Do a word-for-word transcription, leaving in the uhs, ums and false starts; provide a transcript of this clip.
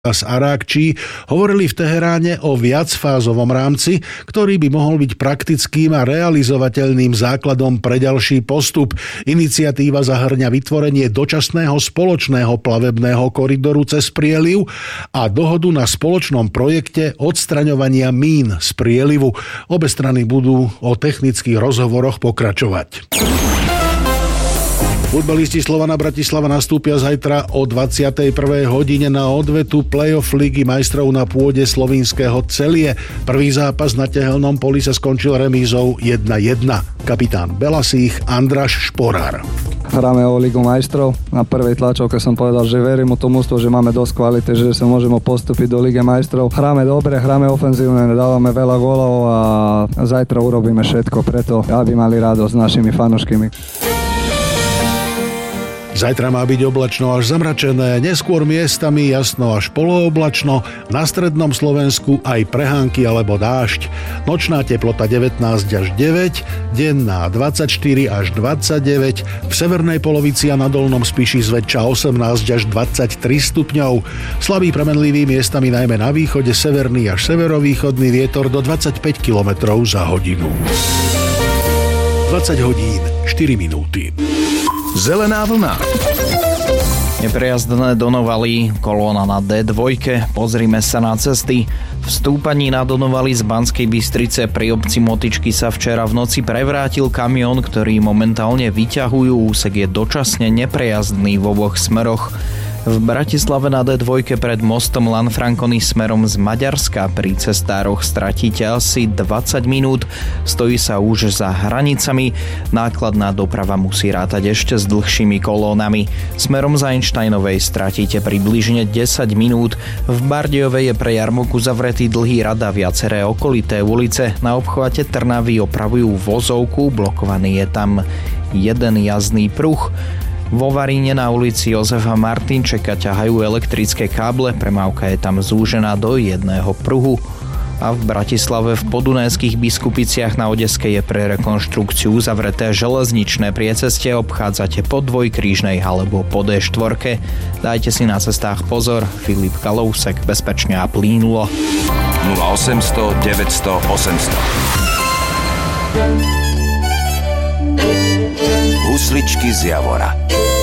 z Arákčí hovorili v Teheráne o viacfázovom rámci, ktorý by mohol byť praktickým a realizovateľným základom pre ďalší postup. Iniciatíva zahŕňa vytvorenie dočasného spoločného plavebného koridoru cez prieliv a dohodu na spoločnom projekte odstraňovania mín z prielivu. Obe strany budú o technických rozhovoroch pokračovať. Futbalisti Slovana Bratislava nastúpia zajtra o dvadsiatej prvej hodine na odvetu play-off Ligy majstrov na pôde slovinského Celie. Prvý zápas na tehelnom poli sa skončil remízou jedna jedna. Kapitán Belasích Andráš Šporár. Hráme o Ligu majstrov. Na prvej tlačovke som povedal, že verím o to mužstvo, že máme dosť kvality, že sa môžeme postúpiť do Ligy majstrov. Hráme dobre, hráme ofenzívne, dávame veľa gólov a zajtra urobíme všetko preto, aby mali radosť s našimi fanúškami. Zajtra má byť oblačno až zamračené, neskôr miestami jasno až polooblačno, na strednom Slovensku aj prehánky alebo dážď. Nočná teplota devätnásť až deväť, denná dvadsaťštyri až dvadsaťdeväť, v severnej polovici a na dolnom Spiši zväčša osemnásť až dvadsaťtri stupňov. Slabý premenlivý miestami najmä na východe, severný až severovýchodný vietor do dvadsaťpäť kilometrov za hodinu. dvadsať hodín, štyri minúty. Zelená vlna. Neprejazdné Donovali, kolóna na dé dva. Pozrime sa na cesty. V stúpaní na Donovali z Banskej Bystrice pri obci Motičky sa včera v noci prevrátil kamión, ktorý momentálne vyťahujú. Úsek je dočasne neprejazdný v oboch smeroch. V Bratislave na dé dva pred mostom Lanfranconi smerom z Maďarska pri cestároch stratíte asi dvadsať minút, stojí sa už za hranicami, nákladná doprava musí rátať ešte s dlhšími kolónami. Smerom z Einsteinovej stratíte približne desať minút, v Bardejovej je pre jarmoku zavretý dlhý rad a viaceré okolité ulice, na obchvate Trnavy opravujú vozovku, blokovaný je tam jeden jazdný pruh. Vo Varíne na ulici Jozefa Martinčeka ťahajú elektrické káble, premávka je tam zúžená do jedného pruhu. A v Bratislave v Podunajských Biskupiciach na Odeskej je pre rekonštrukciu zavreté železničné priecestie, obchádzate po dvojkrížnej alebo po dé štyri. Dajte si na cestách pozor. Filip Kalousek, bezpečne a plynulo. nula osemsto deväťsto osemsto. Husličky z Javora.